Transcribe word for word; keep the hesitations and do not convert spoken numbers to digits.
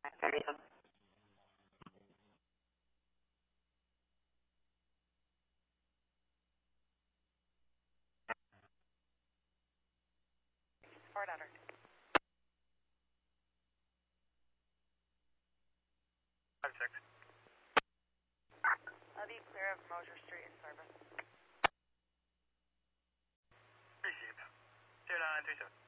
thirty-seven. Fort Utter. Five six. I'll be clear of Mosier Street in service. Receive. Zero nine three seven.